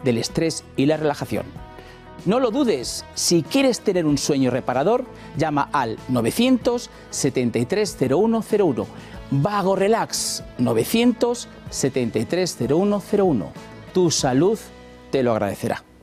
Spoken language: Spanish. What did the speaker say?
del estrés y la relajación. No lo dudes, si quieres tener un sueño reparador, llama al 973-0101. Vago Relax, 973-0101. Tu salud te lo agradecerá.